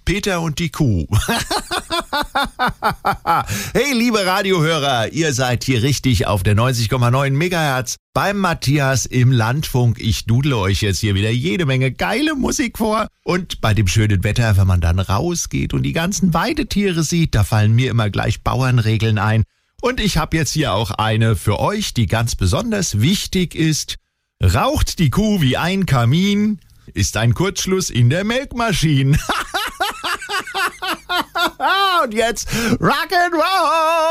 Peter und die Kuh. Hey, liebe Radiohörer, ihr seid hier richtig auf der 90,9 Megahertz beim Matthias im Landfunk. Ich dudle euch jetzt hier wieder jede Menge geile Musik vor. Und bei dem schönen Wetter, wenn man dann rausgeht und die ganzen Weidetiere sieht, da fallen mir immer gleich Bauernregeln ein. Und ich habe jetzt hier auch eine für euch, die ganz besonders wichtig ist. Raucht die Kuh wie ein Kamin, ist ein Kurzschluss in der Melkmaschine. Und jetzt Rock'n'Roll!